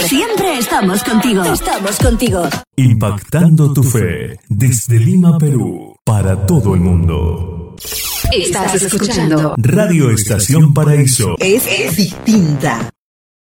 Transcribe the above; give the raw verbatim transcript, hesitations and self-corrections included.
Siempre estamos contigo. Estamos contigo. Impactando tu fe desde Lima, Perú, para todo el mundo. Estás escuchando Radio Estación Paraíso. Es, es distinta.